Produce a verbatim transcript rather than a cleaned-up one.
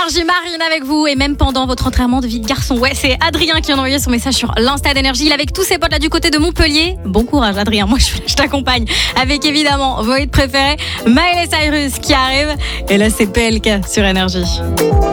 Énergie, Marine avec vous. Et même pendant votre entraînement de vie de garçon. Ouais, c'est Adrien qui a envoyé son message sur l'Insta d'Énergie. Il est avec tous ses potes là du côté de Montpellier. Bon courage Adrien, moi je, je t'accompagne. Avec évidemment vos hits préférés, Miley Cyrus qui arrive. Et là c'est P L K sur Énergie.